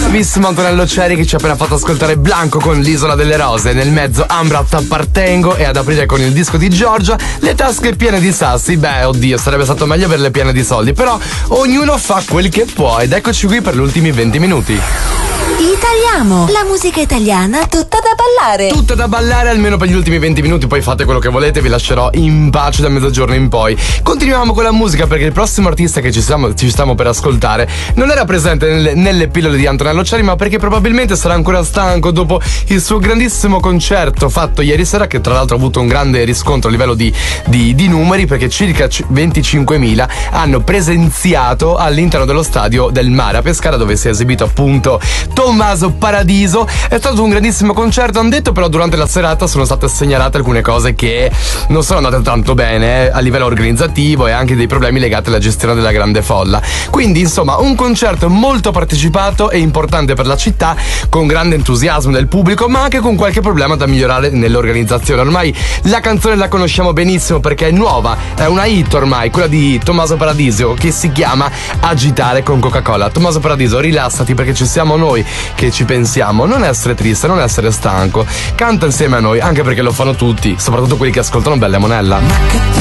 bravissimo Antonello Ceri che ci ha appena fatto ascoltare Blanco con l'Isola delle Rose, nel mezzo Ambra t'appartengo e ad aprire con il disco di Giorgia le tasche piene di sassi. Beh, oddio, sarebbe stato meglio averle piene di soldi, però ognuno fa quel che può ed eccoci qui per gli ultimi 20 minuti. Italiamo, la musica italiana tutta da ballare. Tutta da ballare almeno per gli ultimi 20 minuti, poi fate quello che volete, vi lascerò in pace da mezzogiorno in poi. Continuiamo con la musica perché il prossimo artista che ci stiamo per ascoltare non era presente nelle pillole di Antonello Ceri, ma perché probabilmente sarà ancora stanco dopo il suo grandissimo concerto fatto ieri sera, che tra l'altro ha avuto un grande riscontro a livello di numeri, perché circa 25.000 hanno presenziato all'interno dello stadio del Mare a Pescara, dove si è esibito appunto Tommaso Paradiso. È stato un grandissimo concerto, hanno detto, però durante la serata sono state segnalate alcune cose che non sono andate tanto bene a livello organizzativo e anche dei problemi legati alla gestione della grande folla. Quindi insomma un concerto molto partecipato e importante per la città, con grande entusiasmo del pubblico, ma anche con qualche problema da migliorare nell'organizzazione. Ormai la canzone la conosciamo benissimo perché è nuova, è una hit ormai, quella di Tommaso Paradiso, che si chiama Agitare con Coca-Cola. Tommaso Paradiso, rilassati perché ci siamo noi che ci pensiamo, non essere triste, non essere stanco, canta insieme a noi, anche perché lo fanno tutti, soprattutto quelli che ascoltano Bella Monella.